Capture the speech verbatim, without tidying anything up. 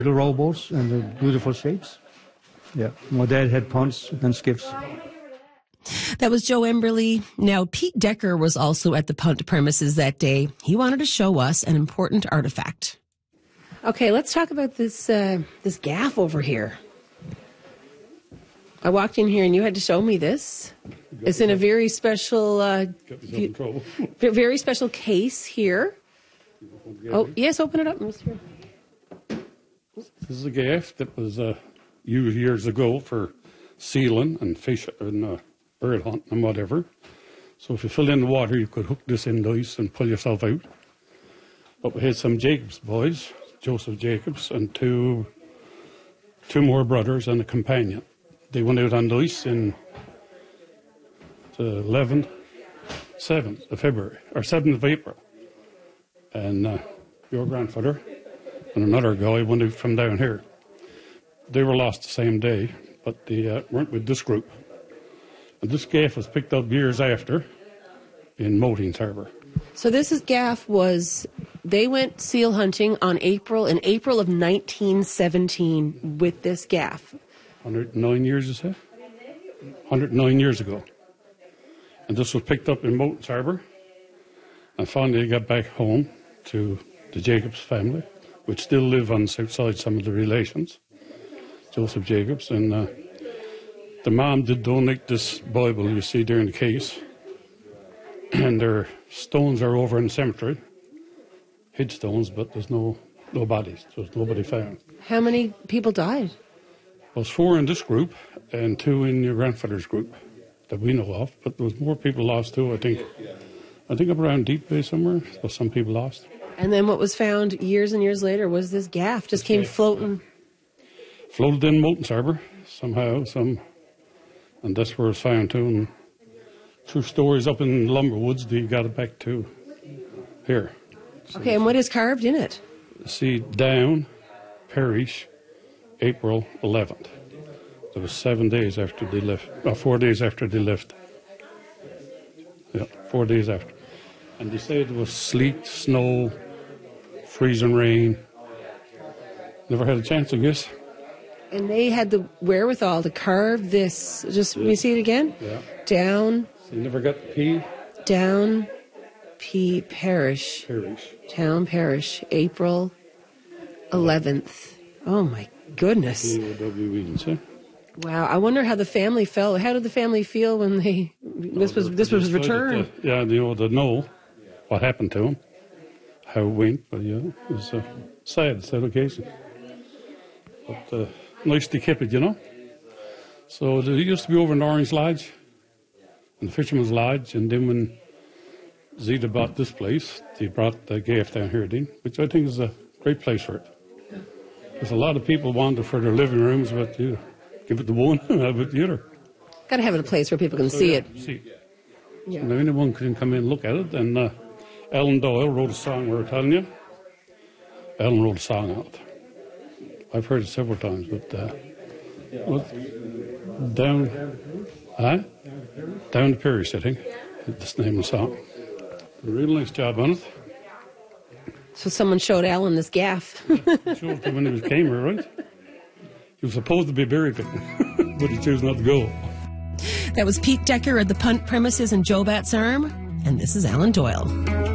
Little rowboats and the beautiful shapes. Yeah, my dad had punts and skiffs. That was Joe Emberley. Now, Pete Decker was also at the punt premises that day. He wanted to show us an important artifact. Okay, let's talk about this uh, this gaff over here. I walked in here and you had to show me this. It's in a very special, uh, v- very special case here. Oh, yes, open it up, Mister This is a gaff that was uh, used years ago for sealing and fish and uh, bird hunting and whatever. So if you fill in the water, you could hook this in the ice and pull yourself out. But we had some Jacobs boys, Joseph Jacobs, and two two more brothers and a companion. They went out on the ice in the eleventh, seventh of February, or seventh of April. And uh, your grandfather and another guy went out from down here. They were lost the same day, but they uh, weren't with this group. And this gaff was picked up years after in Moteens Harbour. So this is gaff was, they went seal hunting on April, in April of nineteen seventeen with this gaff. one hundred nine years, you say? one hundred nine years ago. And this was picked up in Moteens Harbour. And finally got back home to the Jacobs family, which still live on the south side, some of the relations, Joseph Jacobs. And uh, the mom did donate this Bible you see there in the case. And their stones are over in the cemetery, headstones, but there's no, no bodies. So there's nobody found. How many people died? Well, there's four in this group and two in your grandfather's group that we know of. But there was more people lost too, I think. I think up around Deep Bay somewhere, there was some people lost. And then what was found years and years later was this gaff just came floating. Floated in Moteens Harbour somehow, some, and that's where it was found too. And two stories up in Lumberwoods, they got it back to here. So okay, and what is carved in it? See, Down Parish, April eleventh. That was seven days after they left, or four days after they left. Yeah, four days after. And they said it was sleet, snow, freezing rain. Never had a chance, I guess. And they had the wherewithal to carve this. Just, let me see it again? Yeah. Down. So you never got the P? Down P Parish. Parish. Town Parish, April eleventh. Oh, my goodness. P O W E, see? Wow, I wonder how the family felt. How did the family feel when they this was this was returned? To, yeah, you know, to know what happened to them, how it went. But yeah, it was a sad, sad occasion. But uh, nice to keep it, you know. So they used to be over in the Orange Lodge, and the Fisherman's Lodge, and then when Zeta bought this place, they brought the gaff down here, then, which I think is a great place for it. There's a lot of people wanted for their living rooms, but you. Give it the one, have it the other. Got to have it a place where people can so, see yeah, it. See. Yeah. Now anyone can come in and look at it. And uh, Alan Doyle wrote a song we were telling you. Alan wrote a song out. I've heard it several times, but uh, what, down, huh? Down the Parish, I think. That's the name of the song. A real nice job on it. So someone showed Alan this gaff. Yeah, showed it when he was came here, right? He was supposed to be buried, but he chose not to go. That was Pete Decker at the punt premises in Jobat's Arm, and this is Alan Doyle.